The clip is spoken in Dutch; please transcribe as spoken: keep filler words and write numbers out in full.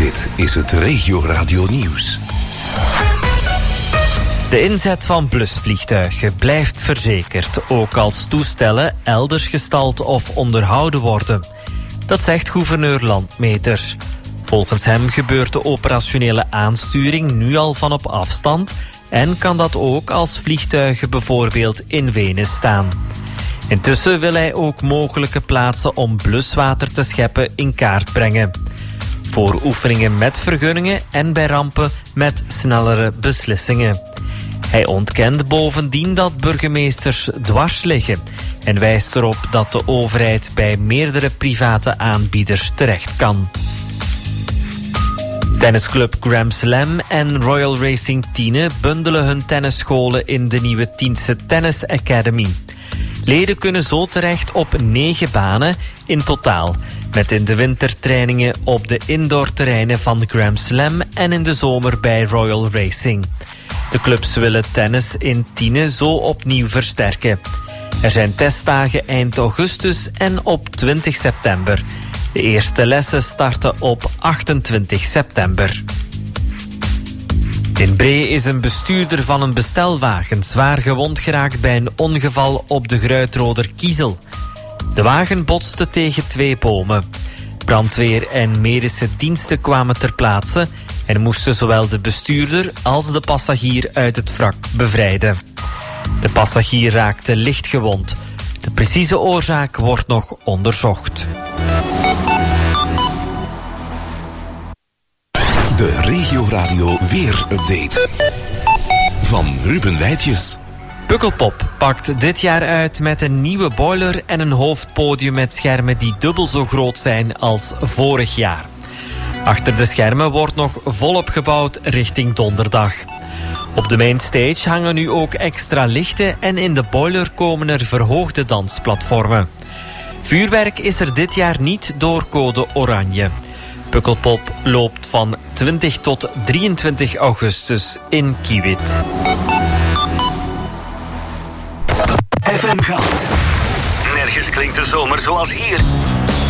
Dit is het Regio Radio Nieuws. De inzet van blusvliegtuigen blijft verzekerd, ook als toestellen elders gestald of onderhouden worden. Dat zegt gouverneur Landmeters. Volgens hem gebeurt de operationele aansturing nu al van op afstand en kan dat ook als vliegtuigen bijvoorbeeld in Wenen staan. Intussen wil hij ook mogelijke plaatsen om bluswater te scheppen in kaart brengen. Voor oefeningen met vergunningen en bij rampen met snellere beslissingen. Hij ontkent bovendien dat burgemeesters dwars liggen en wijst erop dat de overheid bij meerdere private aanbieders terecht kan. Tennisclub Grand Slam en Royal Racing Tiene bundelen hun tennisscholen in de nieuwe Tiense Tennis Academy. Leden kunnen zo terecht op negen banen in totaal, met in de wintertrainingen op de indoorterreinen van Grand Slam en in de zomer bij Royal Racing. De clubs willen tennis in Tiene zo opnieuw versterken. Er zijn testdagen eind augustus en op twintig september. De eerste lessen starten op achtentwintig september. In Bree is een bestuurder van een bestelwagen zwaar gewond geraakt bij een ongeval op de Gruitroder Kiezel. De wagen botste tegen twee bomen. Brandweer en medische diensten kwamen ter plaatse en moesten zowel de bestuurder als de passagier uit het wrak bevrijden. De passagier raakte licht gewond. De precieze oorzaak wordt nog onderzocht. De Regio Radio Weer-update van Ruben Wijtjes. Pukkelpop pakt dit jaar uit met een nieuwe boiler en een hoofdpodium met schermen die dubbel zo groot zijn als vorig jaar. Achter de schermen wordt nog volop gebouwd richting donderdag. Op de mainstage hangen nu ook extra lichten en in de boiler komen er verhoogde dansplatformen. Vuurwerk is er dit jaar niet door code oranje. Pukkelpop loopt van twintig tot drieëntwintig augustus in Kiewit. F M Goud. Nergens klinkt de zomer zoals hier.